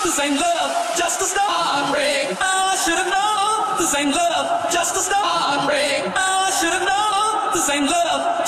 this ain't love, just a start break. I should've known this ain't love, just a start break. I should've known this ain't love.